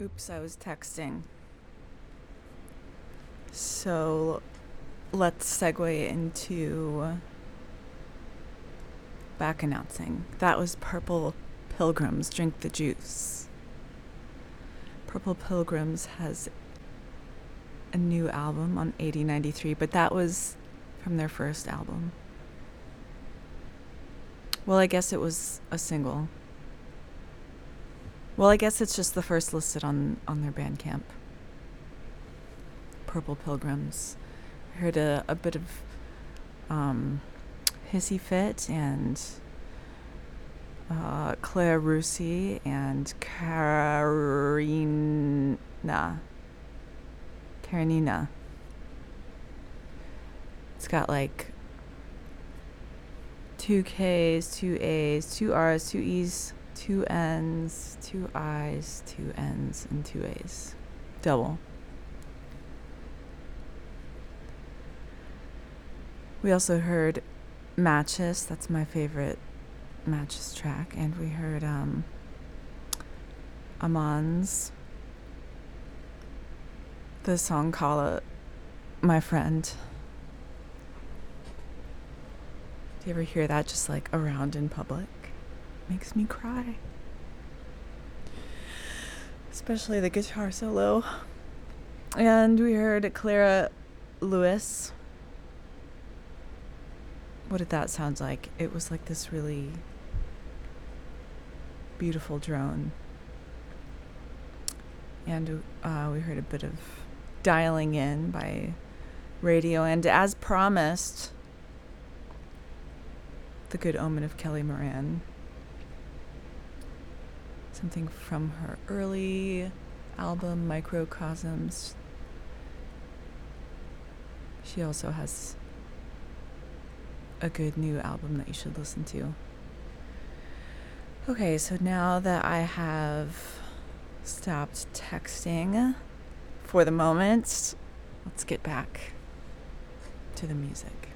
Oops, I was texting. So let's segue into back announcing. That was Purple Pilgrims, Drink the Juice. Purple Pilgrims has a new album on 8093, but that was from their first album. Well, I guess it was a single. Well, I guess it's just the first listed on their Bandcamp. Purple Pilgrims. I heard a bit of Hissy Fit and Claire Russi and Karenina. It's got like 2 Ks, 2 As, 2 Rs, 2 Es, 2 Ns, 2 Is, 2 Ns, and 2 As. Double. We also heard Matches. That's my favorite Matches track. And we heard Aman's, the song called My Friend. Do you ever hear that just like around in public? Makes me cry. Especially the guitar solo. And we heard Clara Lewis. What did that sound like? It was like this really beautiful drone. And we heard a bit of Dialing In by Radio. And as promised, The Good Omen of Kelly Moran. Something from her early album, Microcosms. She also has a good new album that you should listen to. Okay, so now that I have stopped texting for the moment, let's get back to the music.